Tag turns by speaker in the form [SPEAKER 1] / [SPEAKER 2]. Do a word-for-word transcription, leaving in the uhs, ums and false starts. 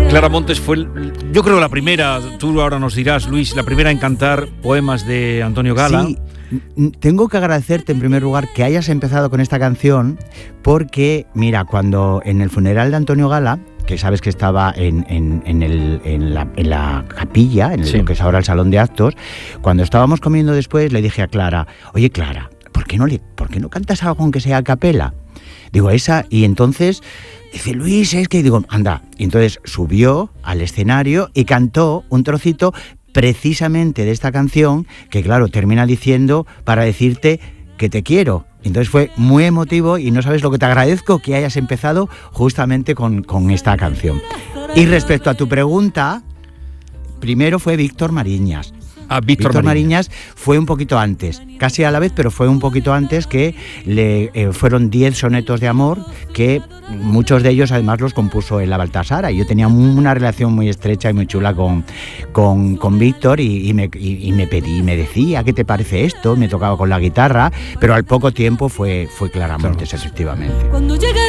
[SPEAKER 1] Clara Montes fue, yo creo, la primera, tú ahora nos dirás, Luis, la primera en cantar poemas de Antonio Gala.
[SPEAKER 2] Sí, tengo que agradecerte en primer lugar que hayas empezado con esta canción, porque, mira, cuando en el funeral de Antonio Gala, que sabes que estaba en, en, en, el, en, la, en la capilla, en sí. lo que es ahora el salón de actos, cuando estábamos comiendo después le dije a Clara, oye Clara, ¿por qué no, le, ¿por qué no cantas algo aunque sea a capela? Digo, esa, y entonces dice, Luis, es que, digo, anda, y entonces subió al escenario y cantó un trocito precisamente de esta canción, que claro, termina diciendo para decirte que te quiero. Entonces fue muy emotivo y no sabes lo que te agradezco que hayas empezado justamente con, con esta canción. Y respecto a tu pregunta, primero fue Víctor Mariñas.
[SPEAKER 1] Ah, Víctor,
[SPEAKER 2] Víctor
[SPEAKER 1] Mariñas.
[SPEAKER 2] Mariñas fue un poquito antes, casi a la vez, pero fue un poquito antes, que le eh, fueron diez sonetos de amor, que muchos de ellos además los compuso en la Baltasara. Yo tenía una relación muy estrecha y muy chula con, con, con Víctor y, y, me, y, y me pedí, me decía, ¿qué te parece esto? Me tocaba con la guitarra, pero al poco tiempo fue, fue Clara Montes, efectivamente.
[SPEAKER 3] Cuando llega